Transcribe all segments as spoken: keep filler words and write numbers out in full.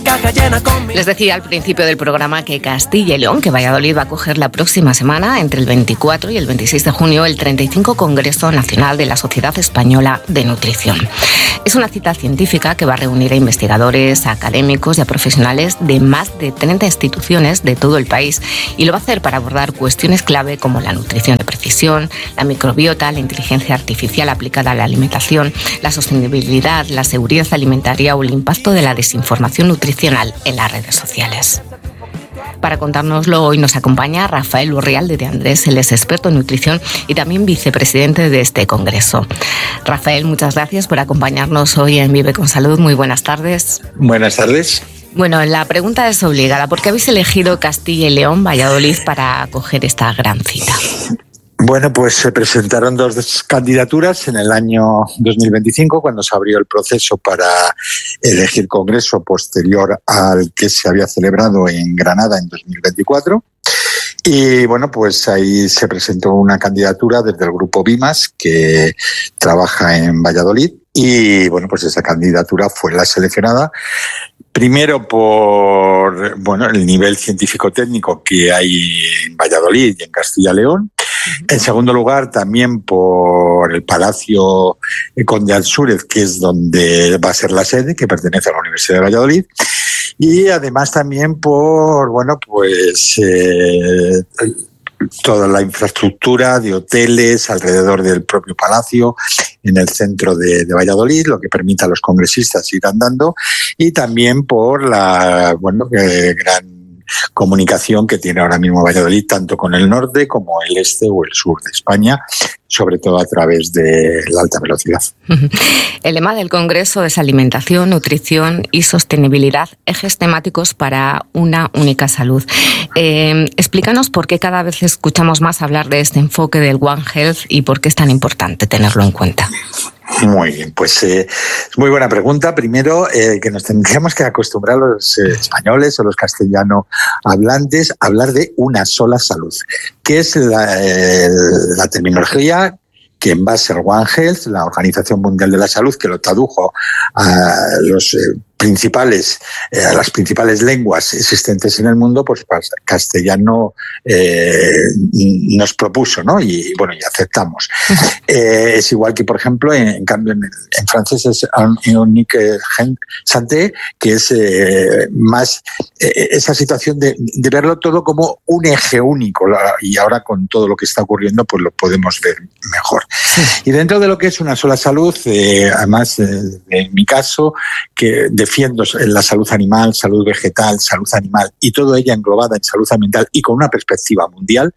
Les decía al principio del programa que Castilla y León, que Valladolid va a acoger la próxima semana, entre el veinticuatro y el veintiséis de junio, el treinta y cinco Congreso Nacional de la Sociedad Española de Nutrición. Es una cita científica que va a reunir a investigadores, a académicos y a profesionales de más de treinta instituciones de todo el país, y lo va a hacer para abordar cuestiones clave como la nutrición de precisión, la microbiota, la inteligencia artificial aplicada a la alimentación, la sostenibilidad, la seguridad alimentaria o el impacto de la desinformación nutricional en las redes sociales. Para contárnoslo hoy nos acompaña Rafael Urrialde de Andrés, él es experto en nutrición y también vicepresidente de este congreso. Rafael, muchas gracias por acompañarnos hoy en Vive con Salud. Muy buenas tardes. Buenas tardes. Bueno, la pregunta es obligada. ¿Por qué habéis elegido Castilla y León, Valladolid, para acoger esta gran cita? Bueno, pues se presentaron dos candidaturas en el año dos mil veinticinco, cuando se abrió el proceso para elegir congreso posterior al que se había celebrado en Granada en dos mil veinticuatro. Y bueno, pues ahí se presentó una candidatura desde el grupo Bimas, que trabaja en Valladolid. Y bueno, pues esa candidatura fue la seleccionada. Primero por bueno el nivel científico-técnico que hay en Valladolid y en Castilla y León. En segundo lugar, también por el Palacio Conde Ansúrez, que es donde va a ser la sede, que pertenece a la Universidad de Valladolid. Y además también por, bueno, pues eh, toda la infraestructura de hoteles alrededor del propio palacio, en el centro de, de Valladolid, lo que permite a los congresistas ir andando, y también por la, bueno, eh, gran comunicación que tiene ahora mismo Valladolid, tanto con el norte como el este o el sur de España, sobre todo a través de la alta velocidad. El lema del Congreso es alimentación, nutrición y sostenibilidad, ejes temáticos para una única salud. Eh, explícanos por qué cada vez escuchamos más hablar de este enfoque del One Health y por qué es tan importante tenerlo en cuenta. Muy bien, pues eh, es muy buena pregunta. Primero, eh, que nos tendríamos que acostumbrar los eh, españoles o los castellano hablantes a hablar de una sola salud, que es la, eh, la terminología que en base al One Health, la Organización Mundial de la Salud, que lo tradujo a los eh, principales, eh, a las principales lenguas existentes en el mundo, pues castellano eh, nos propuso, ¿no? Y, y bueno, y aceptamos. Eh, es igual que, por ejemplo, en, en cambio en, en francés es unique santé, que es eh, más eh, esa situación de, de verlo todo como un eje único, y ahora con todo lo que está ocurriendo pues lo podemos ver mejor. Sí. Y dentro de lo que es una sola salud, eh, además eh, en mi caso, que defiendo la salud animal, salud vegetal, salud animal y todo ella englobada en salud ambiental y con una perspectiva mundial.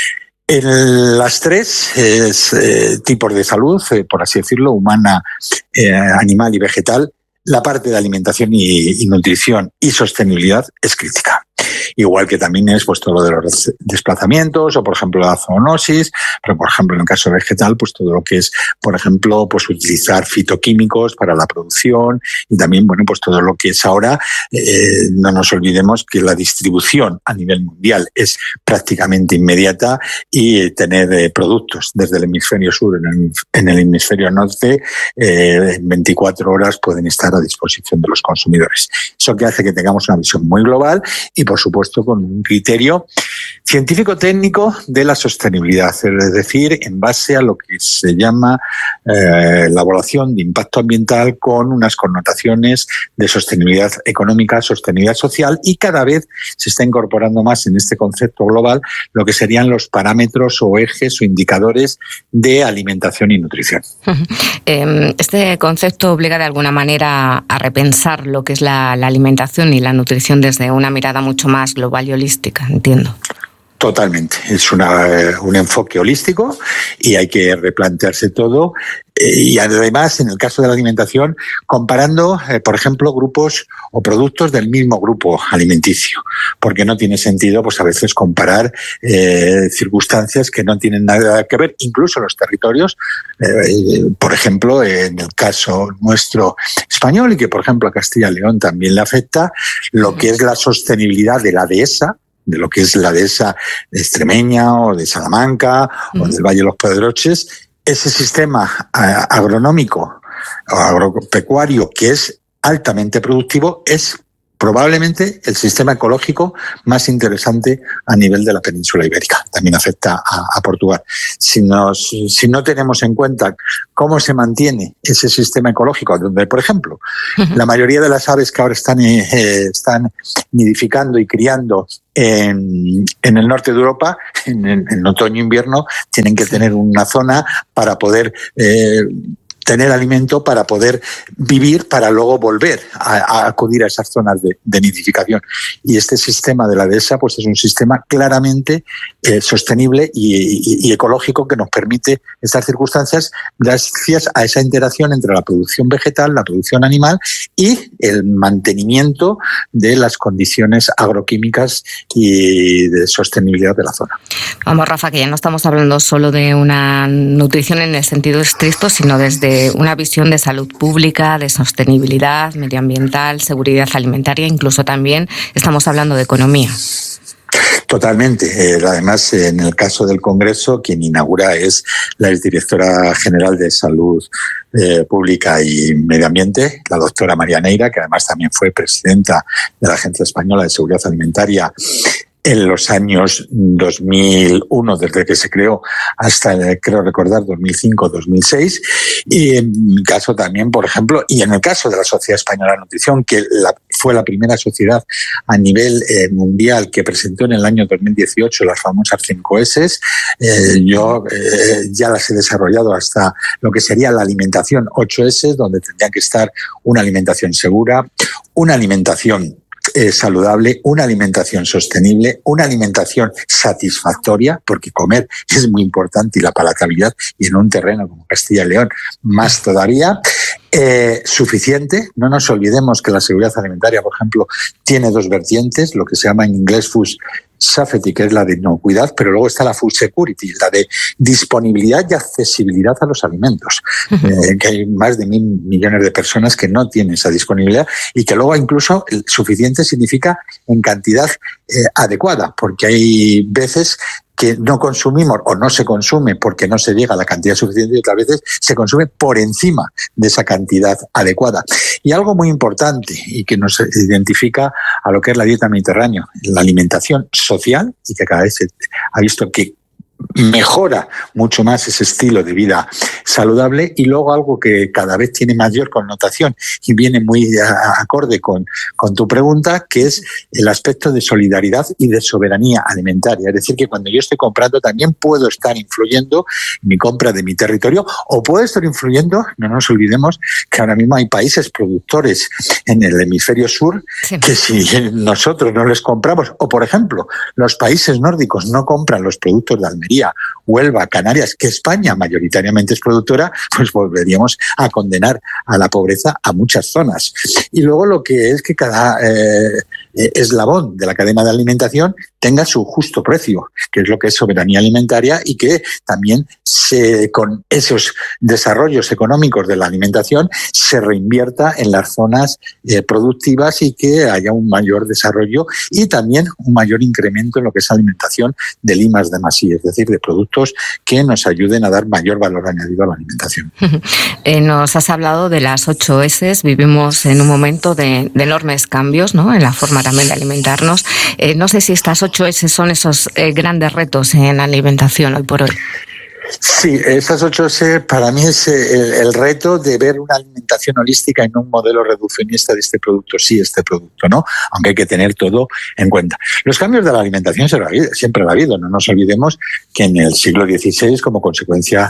En las tres es, eh, tipos de salud, eh, por así decirlo, humana, eh, animal y vegetal, la parte de alimentación y, y nutrición y sostenibilidad es crítica. Igual que también es pues todo lo de los desplazamientos o, por ejemplo, la zoonosis, pero, por ejemplo, en el caso vegetal, pues todo lo que es, por ejemplo, pues utilizar fitoquímicos para la producción y también, bueno, pues todo lo que es ahora, eh, no nos olvidemos que la distribución a nivel mundial es prácticamente inmediata y tener eh, productos desde el hemisferio sur en el, en el hemisferio norte eh, en veinticuatro horas pueden estar a disposición de los consumidores. Eso que hace que tengamos una visión muy global y, por supuesto, con un criterio científico-técnico de la sostenibilidad, es decir, en base a lo que se llama eh, la evaluación de impacto ambiental con unas connotaciones de sostenibilidad económica, sostenibilidad social, y cada vez se está incorporando más en este concepto global lo que serían los parámetros o ejes o indicadores de alimentación y nutrición. Este concepto obliga de alguna manera a repensar lo que es la, la alimentación y la nutrición desde una mirada mucho más global y holística, entiendo. Totalmente. Es una, un enfoque holístico y hay que replantearse todo. Y además, en el caso de la alimentación, comparando, eh, por ejemplo, grupos o productos del mismo grupo alimenticio, porque no tiene sentido, pues a veces comparar eh, circunstancias que no tienen nada que ver, incluso los territorios. Eh, por ejemplo, en el caso nuestro español, y que por ejemplo a Castilla y León también le afecta, lo que es la sostenibilidad de la dehesa, de lo que es la dehesa extremeña o de Salamanca mm. o del Valle de los Pedroches, ese sistema agronómico o agropecuario que es altamente productivo es probablemente el sistema ecológico más interesante a nivel de la península ibérica. También afecta a, a Portugal. Si, nos, si no tenemos en cuenta cómo se mantiene ese sistema ecológico, donde, por ejemplo, uh-huh. la mayoría de las aves que ahora están, eh, están nidificando y criando en, en el norte de Europa, en, en, en otoño e invierno, tienen que tener una zona para poder... Eh, tener alimento para poder vivir, para luego volver a, a acudir a esas zonas de, de nidificación. Y este sistema de la dehesa pues es un sistema claramente eh, sostenible y, y, y ecológico que nos permite estas circunstancias gracias a esa interacción entre la producción vegetal, la producción animal y el mantenimiento de las condiciones agroquímicas y de sostenibilidad de la zona. Vamos, Rafa, que ya no estamos hablando solo de una nutrición en el sentido estricto, sino desde una visión de salud pública, de sostenibilidad medioambiental, seguridad alimentaria, incluso también estamos hablando de economía. Totalmente. Eh, además, en el caso del Congreso, quien inaugura es la exdirectora general de Salud eh, Pública y Medio Ambiente, la doctora María Neira, que además también fue presidenta de la Agencia Española de Seguridad Alimentaria en los años dos mil uno, desde que se creó, hasta, creo recordar, dos mil cinco, dos mil seis. Y en mi caso también, por ejemplo, y en el caso de la Sociedad Española de Nutrición, que la, fue la primera sociedad a nivel eh, mundial que presentó en el año dos mil dieciocho las famosas cinco ese, eh, yo eh, ya las he desarrollado hasta lo que sería la alimentación ocho ese, donde tendría que estar una alimentación segura, una alimentación Eh, saludable, una alimentación sostenible, una alimentación satisfactoria, porque comer es muy importante y la palatabilidad, y en un terreno como Castilla y León más todavía, eh, suficiente. No nos olvidemos que la seguridad alimentaria, por ejemplo, tiene dos vertientes, lo que se llama en inglés food safety, que es la de inocuidad, pero luego está la food security, la de disponibilidad y accesibilidad a los alimentos, eh, que hay más de mil millones de personas que no tienen esa disponibilidad y que luego incluso el suficiente significa en cantidad eh, adecuada, porque hay veces que no consumimos o no se consume porque no se llega a la cantidad suficiente y otras veces se consume por encima de esa cantidad adecuada. Y algo muy importante y que nos identifica a lo que es la dieta mediterránea, la alimentación social, y que cada vez se ha visto que mejora mucho más ese estilo de vida saludable, y luego algo que cada vez tiene mayor connotación y viene muy a, acorde con, con tu pregunta, que es el aspecto de solidaridad y de soberanía alimentaria. Es decir, que cuando yo estoy comprando también puedo estar influyendo en mi compra de mi territorio, o puedo estar influyendo, no nos olvidemos que ahora mismo hay países productores en el hemisferio sur, sí, que si nosotros no les compramos, o por ejemplo los países nórdicos no compran los productos de Almería, Huelva, Canarias, que España mayoritariamente es productora, pues volveríamos a condenar a la pobreza a muchas zonas. Y luego lo que es que cada eh, eslabón de la cadena de alimentación tenga su justo precio, que es lo que es soberanía alimentaria, y que también se, con esos desarrollos económicos de la alimentación se reinvierta en las zonas eh, productivas y que haya un mayor desarrollo y también un mayor incremento en lo que es alimentación del I más D más I, es decir, de productos que nos ayuden a dar mayor valor añadido a la alimentación. Eh, nos has hablado de las ocho ese, vivimos en un momento de, de enormes cambios, ¿no?, en la forma también de alimentarnos. Eh, no sé si estas ocho ese son esos eh, grandes retos en la alimentación hoy por hoy. Sí, esas ocho ese para mí es el, el reto de ver una alimentación holística y no un modelo reduccionista de este producto sí, este producto no, aunque hay que tener todo en cuenta. Los cambios de la alimentación siempre ha habido, no nos olvidemos que en el siglo dieciséis, como consecuencia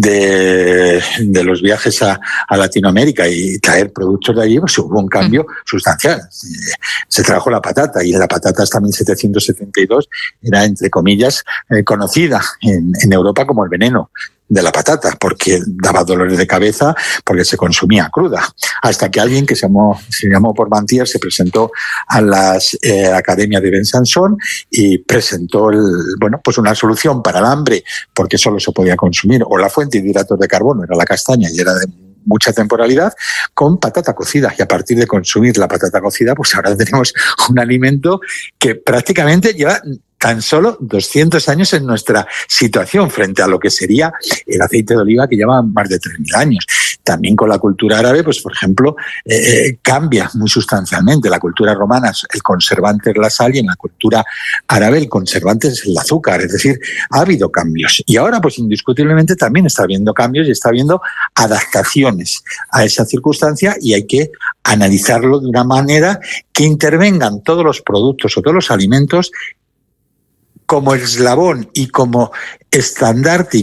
de, de los viajes a, a Latinoamérica y traer productos de allí, pues hubo un cambio mm. sustancial. Se trajo la patata, y la patata hasta mil setecientos setenta y dos era, entre comillas, eh, conocida en, en Europa como el veneno de la patata, porque daba dolores de cabeza, porque se consumía cruda. Hasta que alguien que se llamó, se llamó Portmantier se presentó a las eh, academias de Besançon y presentó el, bueno, pues una solución para el hambre, porque solo se podía consumir, o la fuente de hidratos de carbono era la castaña y era de mucha temporalidad, con patata cocida. Y a partir de consumir la patata cocida, pues ahora tenemos un alimento que prácticamente lleva tan solo doscientos años en nuestra situación frente a lo que sería el aceite de oliva, que lleva más de tres mil años. También con la cultura árabe, pues por ejemplo, eh, cambia muy sustancialmente. La cultura romana, el conservante es la sal, y en la cultura árabe el conservante es el azúcar. Es decir, ha habido cambios. Y ahora, pues indiscutiblemente también está habiendo cambios y está habiendo adaptaciones a esa circunstancia, y hay que analizarlo de una manera que intervengan todos los productos o todos los alimentos como eslabón y como estandarte